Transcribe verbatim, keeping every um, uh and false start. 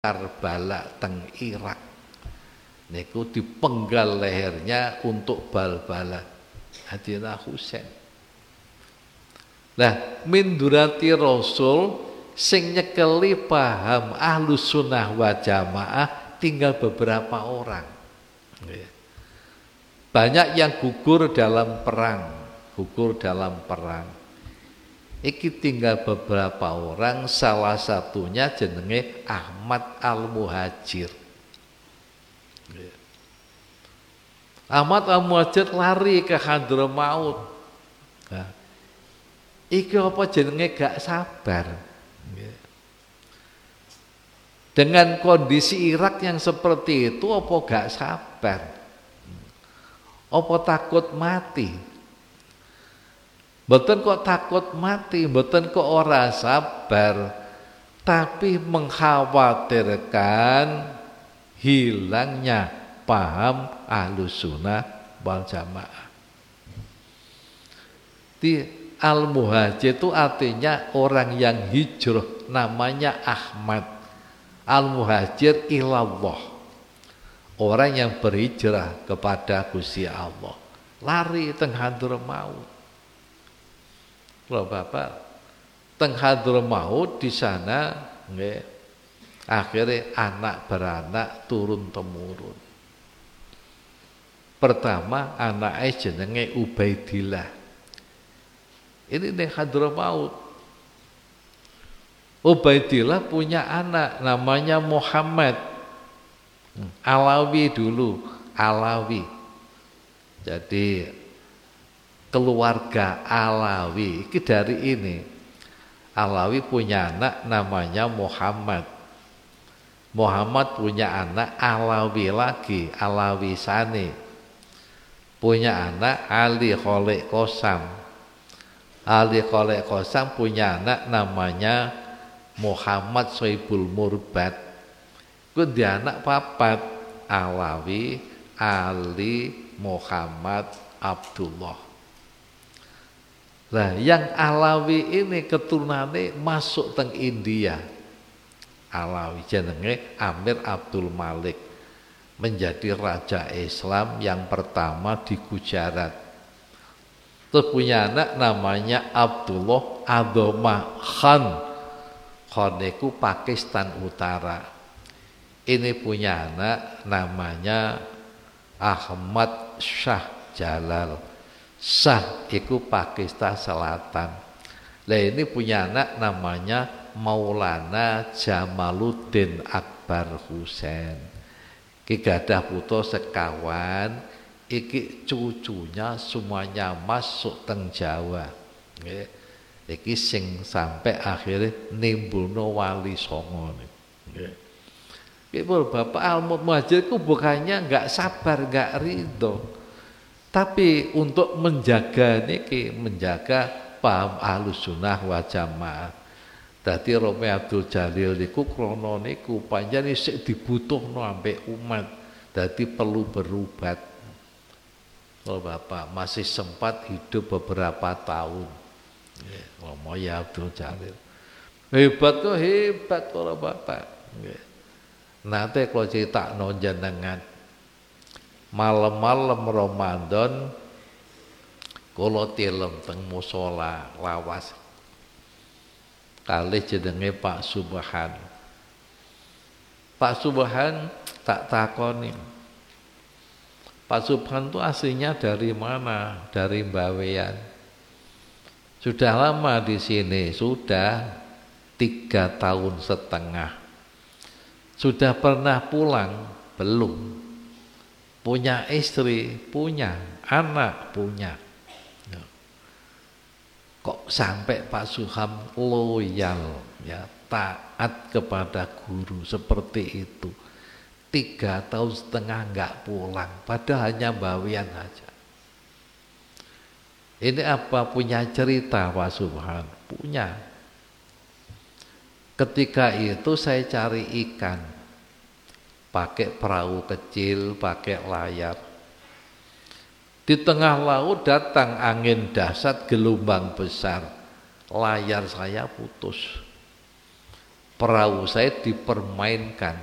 Karbala teng Irak niku dipenggal lehernya untuk bal-balan Sayyidina Husain. Nah, mindurati Rasul sing nyekeli paham Ahlus Sunnah wa Jamaah tinggal beberapa orang. Banyak yang gugur dalam perang, gugur dalam perang. Iki tinggal beberapa orang, salah satunya jenenge Ahmad Al-Muhajir. Ahmad Al-Muhajir lari ke Hadramaut. Nah, iki apa jenenge gak sabar. Dengan kondisi Irak yang seperti itu apa gak sabar? Apa takut mati? Mboten kok takut mati, mboten kok ora sabar, tapi mengkhawatirkan hilangnya paham Ahlus Sunnah wal Jamaah. Di Al-Muhajir itu artinya orang yang hijrah, namanya Ahmad. Al-Muhajir ilallah, orang yang berhijrah kepada Gusti Allah, lari teng Hadramaut. Kalau Bapak teng Hadramaut di sana nggih, akhirnya anak beranak turun temurun. Pertama anaknya jenenge Ubaidillah. Ini di Hadramaut. Ubaidillah punya anak namanya Muhammad. Alawi dulu, Alawi. Jadi keluarga Alawi ini dari ini. Alawi punya anak namanya Muhammad. Muhammad punya anak Alawi lagi, Alawi Sani. Punya anak Ali Kholek Kosam. Ali Kholek Kosam punya anak namanya Muhammad Soibul Murbad. Ku dia anak papat, Alawi, Ali, Muhammad, Abdullah. Nah, yang Alawi ini keturunannya masuk teng India. Alawi jenenge Amir Abdul Malik, menjadi raja Islam yang pertama di Gujarat. Terus punya anak namanya Abdullah Adhoma Khan. Khan itu Pakistan Utara. Ini punya anak namanya Ahmad Shah Jalal. Shah itu Pakistan Selatan. Nah, ini punya anak namanya Maulana Jamaluddin Akbar Husain. Iki gadah putra sekawan, iki cucunya semuanya masuk teng Jawa. Nggih. Iki sing sampai akhirnya nimbulno Wali Songo. Nggih. Iki Bapak Al-Muhajir ku bukannya enggak sabar, enggak ridho. Tapi untuk menjaga niki, menjaga paham Ahlus Sunnah wa Jamaah. Dadi Romi Abdul Jalil niku krana niku panjenengan isih dibutuhno ambek umat. Dadi perlu berubat. Kalau Bapak masih sempat hidup beberapa tahun. Nggih, Romo ya Abdul Jalil. Hebat kok hebat kalau Bapak. Nggih. Nanti kalau critakno jenengan malam-malam Ramadan kula tilem teng musala lawas kalih jenenge Pak Subhan. Pak Subhan tak takoni, Pak Subhan itu aslinya dari mana? Dari Bawean. Sudah lama di sini, sudah tiga tahun setengah. Sudah pernah pulang? Belum. Punya istri, punya anak, punya. Kok sampai Pak Suham loyal, ya, taat kepada guru seperti itu. Tiga tahun setengah nggak pulang, padahal hanya bawian aja. Ini apa? Punya cerita Pak Subhan? Punya. Ketika itu saya cari ikan. Pakai perahu kecil, pakai layar. Di tengah laut datang angin dahsyat, gelombang besar. Layar saya putus. perahu saya dipermainkan